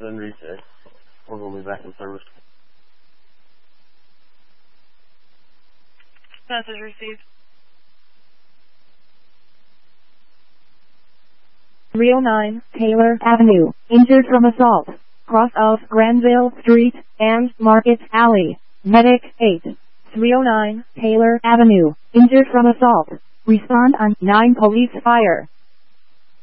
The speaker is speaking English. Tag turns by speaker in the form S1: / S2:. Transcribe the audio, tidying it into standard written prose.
S1: then reset. Or we'll be back in service.
S2: Message received.
S3: 309 Taylor Avenue, injured from assault, cross of Granville Street and Market Alley. Medic 8. 309 Taylor Avenue, injured from assault. Respond on 9 police fire.